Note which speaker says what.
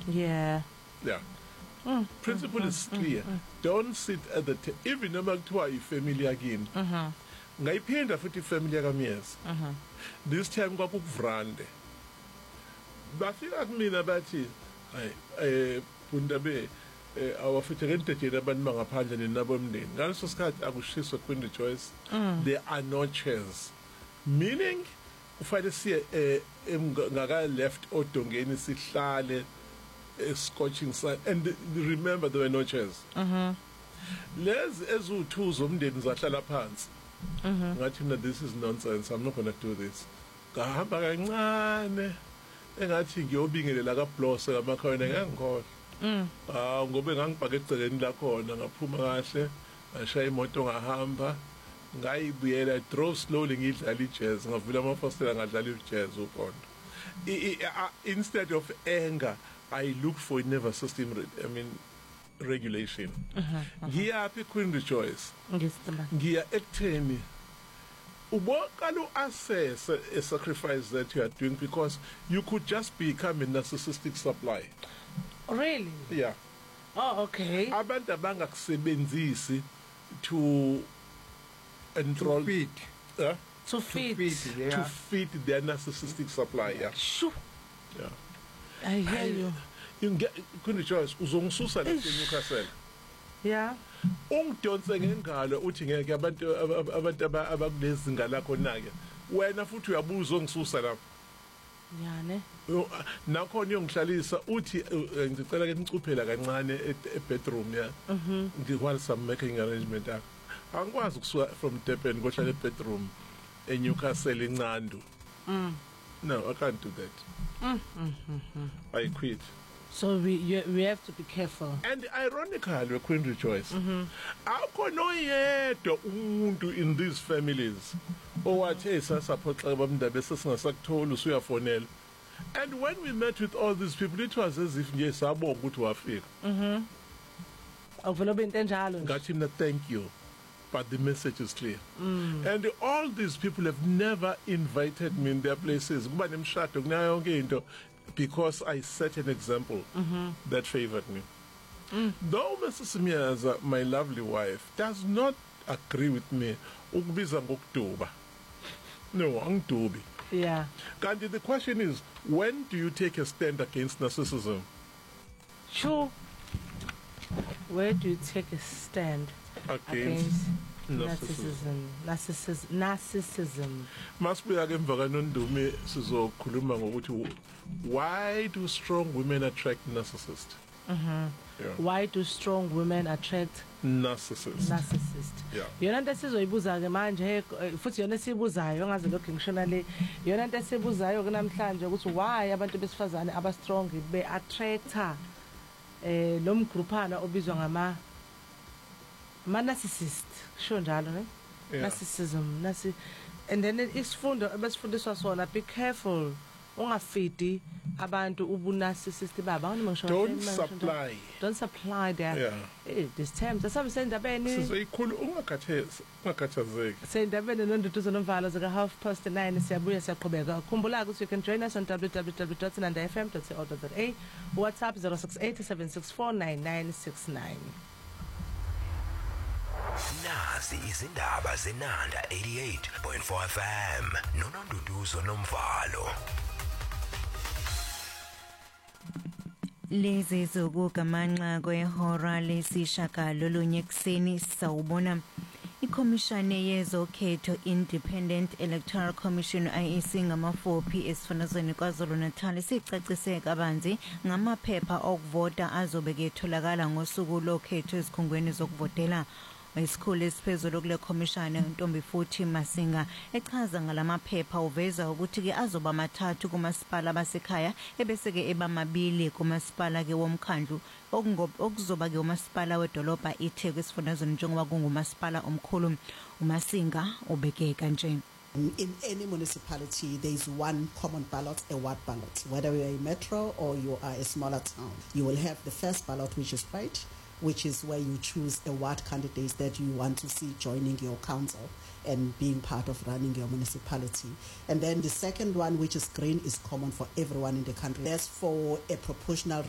Speaker 1: Yeah.
Speaker 2: Yeah. Principle is clear. Don't sit at the even noma kuthiwa ifamily yakini. Ngayiphinda futhi ifamily yakamyezi. This time kwakuvrande. Bafika kumina bathi Pundabe awafuthelentejeni abantu bangaphandle nenabomndeni. Ngaleso sikhathi akushiswa Queen Joyce. There are no chairs. Meaning ufanele siye ngaka left odongeni sihlale scorching sun, and remember there were no chairs. Lezi ezu2 zomndeni zahlala phansi. Ngathi mina this is nonsense, I'm not going to do this. Ngahamba kancane engathi ngiyobingelela kaBloss kaMakhona ngangikhohle. Ngobe ngangibhaka eceleni la khona ngaphuma kahle ngashaya imoto ngahamba ngayibuyela, I drove slowly ngidlala ijazz, ngavula amafasitela ngadlala ijazz ukhona. Instead of anger I look for nervous system regulation. Ngiyaphi Queen Rejoice? Ngiya ekutheni ubokala assess a sacrifice that you are doing, because you could just become a narcissistic supply.
Speaker 1: Really?
Speaker 2: Yeah.
Speaker 1: Oh, okay.
Speaker 2: Abantu abangakusebenzisi to enthrall,
Speaker 1: to feed
Speaker 2: their narcissistic supply. Yeah.
Speaker 1: Shoo.
Speaker 2: Yeah.
Speaker 1: I hear you.
Speaker 2: You get Queen Joyce uzongisusa la eNewcastle.
Speaker 1: Yeah.
Speaker 2: Ungidonse ngengalo uthi ngeke abantu abakulezi ngala khona ke. Wena futhi uyabuza ungisusa lapha.
Speaker 1: Yeah ne.
Speaker 2: Nakhona uyongihlalisa uthi ngicela ke nicuphela kancane e-bedroom ya. Ngikwazi some making arrangement akho. Angikwazi ukusuka from Durban ngohlala e-bedroom eNewcastle eNcando. No, I can't do that. I quit.
Speaker 1: So we have to be careful.
Speaker 2: And ironically, Queen Rejoice, akho noyedwa umuntu in these families owathi support abamndabe sesingasakuthola usuyafonela. And when we met with all these people, it was as if yes, sabonga ukuthi wafika.
Speaker 1: Awuvela ube into enjalo.
Speaker 2: Ngathi mina thank you. But the message is clear. And all these people have never invited me in their places. Kuba nemshado kunayo yonke into, because I set an example that favored me. Though Mrs. Miyaza, my lovely wife, does not agree with me ukubiza ngokuduba. No, angidubi.
Speaker 1: Yeah.
Speaker 2: Kanti the question is, when do you take a stand against narcissism?
Speaker 1: Sure. Where do you take a stand against narcissism?
Speaker 2: Masibuya ke emva kaNondume sizokhuluma ngokuthi why do strong women attract narcissists?
Speaker 1: Yeah. Why do strong women attract
Speaker 2: narcissists? Yeah.
Speaker 1: Yona into esizoyibuza ke manje futhi yona esibuzayo ngaze lokho ngishona le yona into esibuzayo ke namhlanje ukuthi why abantu besifazane aba strong be attractor lo mgrupana obizwa ngama narcissist sho njalo ne narcissism and then isifundo besifundiswa sona, be careful ungafidi abantu ubu-narcissist baba. Don't supply their these terms. Asabisendabeni
Speaker 2: sizoyikhulu ungakhathazeki
Speaker 1: sendabeni nonduduzo nomvalo zika 9:30 siyabuya siyaqhubeka. Khumbula ukuthi you can join us on www.nandafm.co.za, WhatsApp 0687649969.
Speaker 3: Nazi izindaba zenanda 88.4 FM nononduduzo nomvalo.
Speaker 4: Lezi zokugamanxa kwehora lesishagalolunye kuseni sawubona ikhomishane yezokhetho Independent Electoral Commission IEC ngama-4P esifundazweni KwaZulu-Natal sicacise kabanzi ngamaphepha okuvota azobe etholakala ngosuku lokhetho ezikhungweni zokuvotela. Isikhulu esiphezulu kule khomishana uNtombi futhi Masinga echaza ngalamaphepha uveza ukuthi ke azoba mathathu kumasipala basekhaya ebese ke ebamabili kumasipala ke womkhandlu okuzoba ke umasipala wedolobha iTheku esifundazweni njengoba kungumasipala omkhulu. uMasinga ubeke kanje.
Speaker 5: In any municipality, there is one common ballot, a ward ballot. Whether you are a metro or you are a smaller town, you will have the first ballot, which is white, which is where you choose a ward candidate that you want to see joining your council and being part of running your municipality. And then the second one, which is green, is common for everyone in the country. That's for a proportional